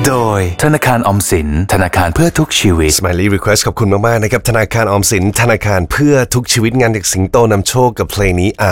โดยธนาคารออมสินธนาคารเพื่อทุกชีวิต Smiley Request ขอบคุณมากๆนะครับธนาคารออมสินธนาคารเพื่อทุกชีวิตงานเด็กสิงโตนำโชคกับเพลงนี้